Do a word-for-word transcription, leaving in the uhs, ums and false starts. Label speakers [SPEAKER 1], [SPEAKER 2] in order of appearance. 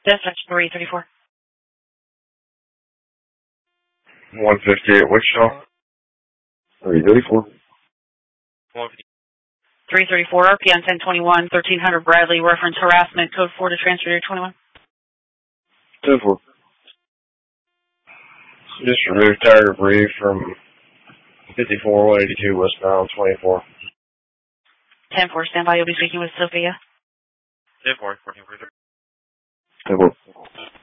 [SPEAKER 1] Dispatch three thirty-four.
[SPEAKER 2] one fifty-eight Wichita. three thirty-four.
[SPEAKER 1] three thirty-four, R P M ten twenty-one, thirteen hundred Bradley, reference harassment, code four to transfer to twenty-one.
[SPEAKER 2] ten four. Just remove tire debris from fifty-four one eighty-two westbound twenty-four.
[SPEAKER 1] ten four, stand by, you'll be speaking with Sophia.
[SPEAKER 2] ten four. ten four.